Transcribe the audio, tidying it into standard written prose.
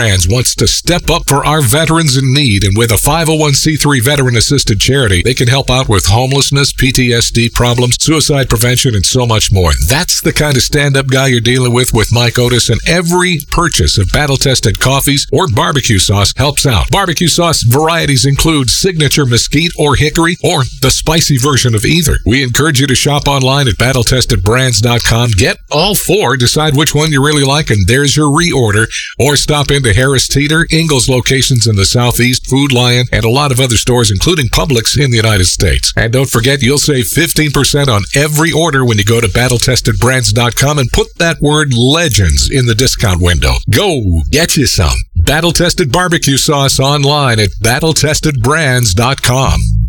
Brands wants to step up for our veterans in need, and with a 501c3 veteran-assisted charity, they can help out with homelessness, PTSD problems, suicide prevention, and so much more. That's the kind of stand-up guy you're dealing with Mike Otis, and every purchase of battle-tested coffees or barbecue sauce helps out. Barbecue sauce varieties include signature mesquite or hickory, or the spicy version of either. We encourage you to shop online at battletestedbrands.com. Get all four, decide which one you really like, and there's your reorder. Or stop into Harris Teeter, Ingalls locations in the Southeast, Food Lion, and a lot of other stores, including Publix in the United States. And don't forget, you'll save 15% on every order when you go to battletestedbrands.com and put that word legends in the discount window. Go get you some Battle Tested barbecue sauce online at battletestedbrands.com.